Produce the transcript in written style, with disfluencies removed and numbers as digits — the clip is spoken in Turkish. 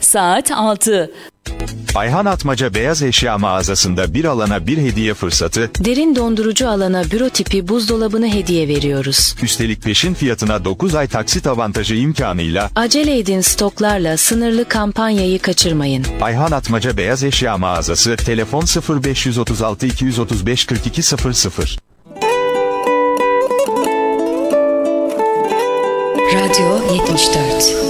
Saat 6. Ayhan Atmaca Beyaz Eşya mağazasında bir alana bir hediye fırsatı, Derin dondurucu alana büro tipi buzdolabını hediye veriyoruz. üstelik peşin fiyatına 9 ay taksit avantajı imkanıyla Acele edin, stoklarla sınırlı kampanyayı kaçırmayın. Ayhan Atmaca Beyaz Eşya mağazası, telefon 0536 235 4200. Radyo 74.